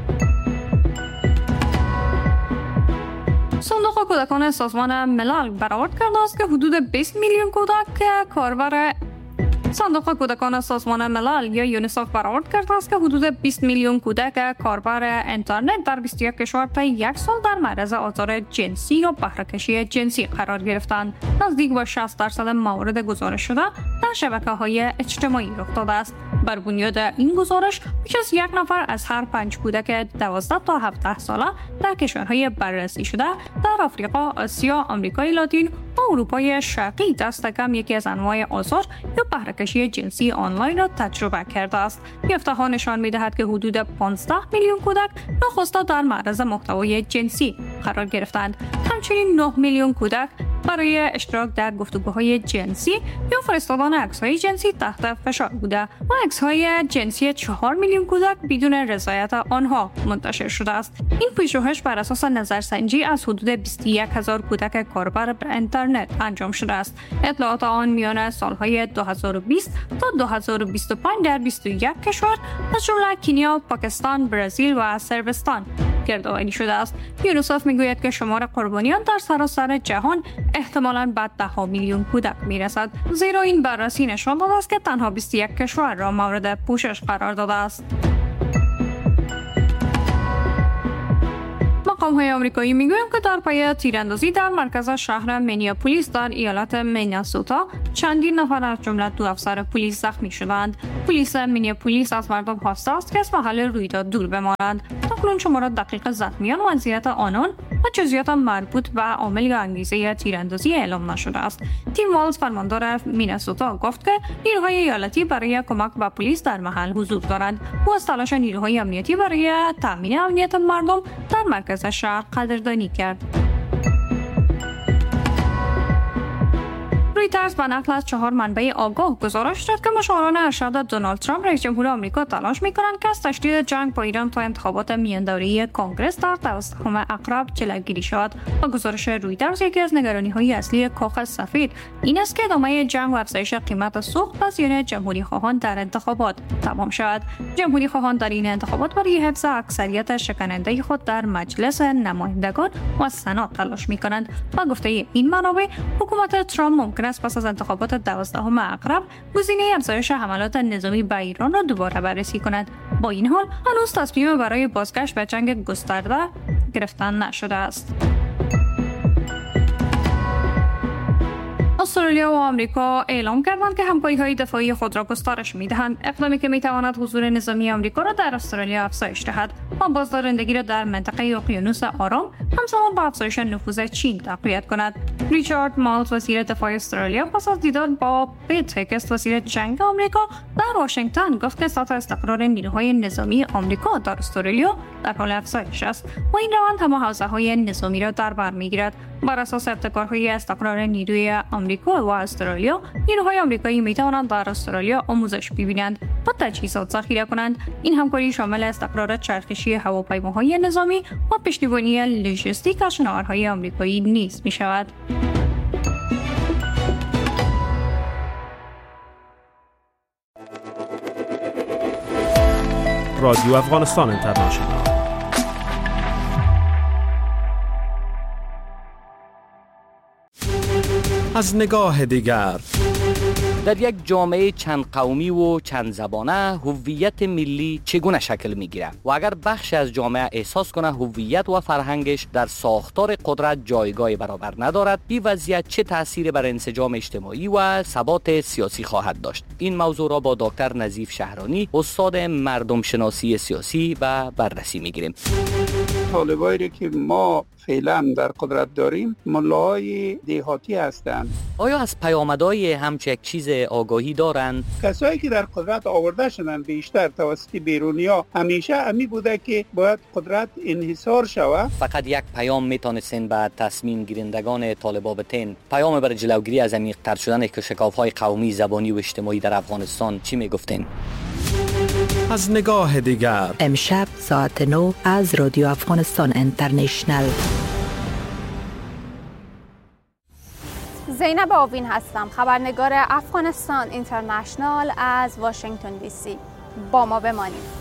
صندوق کودکان سازمان ملل برآورد کرده است که حدود بیست میلیون کودک کاربر صندوق کودکان سازمان ملل یا یونیسف برآورد کرده است که حدود بیست میلیون کودک کاربر اینترنت در بیست و یک کشور تا یک سال در معرض آزار جنسی یا بهره‌کشی جنسی قرار گرفتند. نزدیک به شصت درصد موارد گزارش شده در شبکه‌های اجتماعی رخ داده است. بر بنیاد این گزارش بیش از یک نفر از هر پنج کودک دوازده تا هفده ساله در کشورهای بررسی شده در آفریقا، آسیا، آمریکای لاتین و اروپای شرقی دست کم یکی از انواع آزار یا بهره‌کشی جنسی آنلاین را تجربه کرده است. یافته‌ها نشان می‌دهد که حدود پانزده میلیون کودک ناخواسته در معرض محتوای جنسی قرار گرفتند. همچنین نه میلیون کودک برای اشتراک در گفتگوهای جنسی یا فرستادن عکس‌های جنسی تحت فشار بوده و عکس‌های جنسی چهار میلیون کودک بدون رضایت آنها منتشر شده است. این پژوهش بر اساس نظرسنجی از حدود بیست و یک هزار کودک کاربر اینترنت انجام شده است. اطلاعات آن میان سالهای دو هزار و بیست تا دو هزار و بیست و پنج در بیست و یک کشور از جمله کنیا، پاکستان، برزیل و صربستان گردآوری شده است. یونیسف میگوید که شمار قربانیان در سراسر جهان احتمالاً به ده ها میلیون کودک میرسد، زیرا این بررسی نشان داده است که تنها بیست و یک کشور را مورد پوشش قرار داده است. مقام‌های آمریکایی میگویند که در پی تیراندازی در مرکز شهر مینیاپولیس در ایالت میناسوتا چندین نفر از جمله دو افسر پلیس زخمی شدند. پلیس مینیاپولیس از مردم خواسته است که از محل رویداد دور بمانند. تاکنون شمار دقیق زخمیان و وضعیت آنان و جزئیات مربوط به عامل یا انگیزه تیراندازی اعلام نشده است. تیم والز فرماندار میناسوتا گفت که نیروهای ایالتی برای کمک به پلیس در محل حضور دارند. او از تلاش نیروهای امنیتی برای تامین امنیت مردم در مرکز شهر قدردانی کرد. رویترز به نقل از چهار منبع آگاه گزارش داد که مشاوران ارشد دونالد ترامپ رئیس جمهور آمریکا تلاش می‌کنند که از تشدید جنگ با ایران تا انتخابات میاندوره‌ای کنگره در دوازدهم اکتبر جلوگیری شود. و گزارش رویترز یکی از نگرانی‌های اصلی کاخ سفید این است که ادامه جنگ و افزایش قیمت سوخت از زیان جمهوری‌خواهان در انتخابات تمام شود. جمهوری‌خواهان در این انتخابات برای حفظ اکثریت شکننده خود در مجلس نمایندگان و سنا تلاش می‌کنند. و گفته این منابع حکومت ترامپ ممکن است پس از انتخابات دوازدهم اکتبر گزینه افزایش حملات نظامی به ایران را دوباره بررسی کند. با این حال هنوز تصمیم برای بازگشت به جنگ گسترده گرفتن نشده است. استرالیا و آمریکا اعلام کردند که همکاری‌های دفاعی خود را گسترش می‌دهند، اقدامی که می‌تواند حضور نظامی آمریکا را در استرالیا افزایش دهد و بازدارندگی را در منطقه اقیانوس آرام همزمان با افزایش نفوذ چین تقویت کند. ریچارد مالز وزیر دفاع استرالیا پس از دیدار با پیت هگست وزیر جنگ آمریکا در واشنگتن گفت که سطح استقرار نیروهای نظامی آمریکا در استرالیا در حال افزایش است و این روند تمام حوزه‌های نظامی را در بر می‌گیرد. بر اساس ابتکارهای استقرار نیروی آمریکا و استرالیا، نیروهای آمریکایی می‌توانند در استرالیا آموزش ببینند و تجهیزات ذخیره کنند. این همکاری شامل استقرار چرخشی هواپیماهای نظامی و پشتیبانی لوجستیک از شناورهای آمریکایی نیز می‌شود. رادیو افغانستان اینترنشنال. از نگاه دیگر در یک جامعه چند قومی و چند زبانه هویت ملی چگونه شکل میگیره و اگر بخش از جامعه احساس کنه هویت و فرهنگش در ساختار قدرت جایگاه برابر ندارد، این وضعیت چه تأثیری بر انسجام اجتماعی و ثبات سیاسی خواهد داشت؟ این موضوع را با دکتر نظیف شهرانی استاد مردم شناسی سیاسی و بررسی میگیریم. طالبایی که ما فعلا در قدرت داریم ملاهای دیهاتی هستند. آیا از پیامدهای همچه یک چیز آگاهی دارند؟ کسایی که در قدرت آورده شدن بیشتر توسط بیرونیا همیشه همی بوده که باید قدرت انحصار شود. فقط یک پیام میتونستین به تصمیم گیرندگان طالبا بتین، پیام برای جلوگیری از عمیق‌تر شدن شکاف‌های قومی، زبانی و اجتماعی در افغانستان چی میگفتین؟ از نگاه دیگر امشب ساعت نو از رادیو افغانستان اینترنشنل. زینب آوین هستم، خبرنگار افغانستان اینترنشنال از واشنگتن دی سی. با ما بمانید.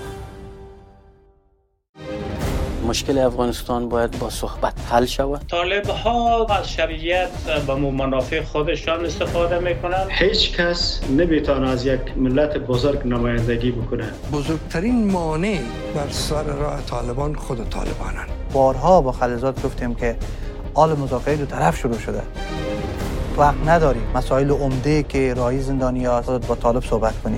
مشکل افغانستان باید با صحبت حل شود. طالب ها از شرعیت به منافع خودشان استفاده میکنند. هیچ کس نمیتونه از یک ملت بزرگ نمایندگی بکنه. بزرگترین مانع بر سر راه طالبان خود طالبانند. بارها با خلیزات گفتیم که آل مذاکره دو طرف شروع شده. وقت نداریم مسائل عمده که راهی زندانی ها با طالب صحبت کنیم.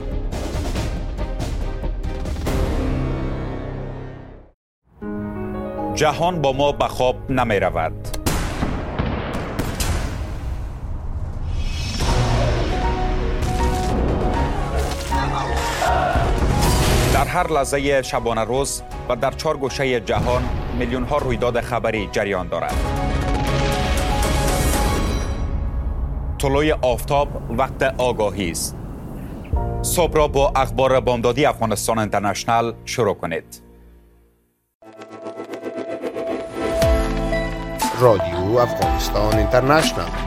جهان با ما به خواب نمی رود. در هر لحظه شبانه روز و در چهار گوشه جهان میلیون ها رویداد خبری جریان دارد. طلوع آفتاب وقت آگاهی است. صبح را با اخبار بامدادی افغانستان اینترنشنال شروع کنید. رادیو افغانستان اینترنشنال